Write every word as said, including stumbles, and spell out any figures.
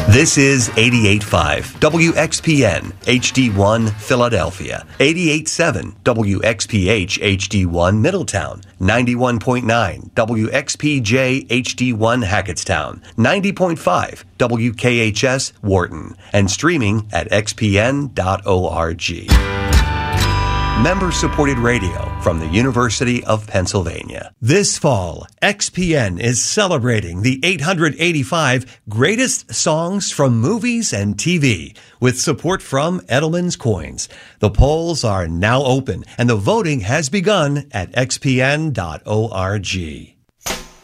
This is eighty-eight point five W X P N H D one Philadelphia, eighty-eight point seven W X P H H D one Middletown, ninety-one point nine W X P J H D one Hackettstown, ninety point five W K H S Wharton, and streaming at x p n dot org. Member-supported radio from the University of Pennsylvania. This fall, X P N is celebrating the eight hundred eighty-five greatest songs from movies and T V with support from Edelman's Coins. The polls are now open and the voting has begun at x p n dot org.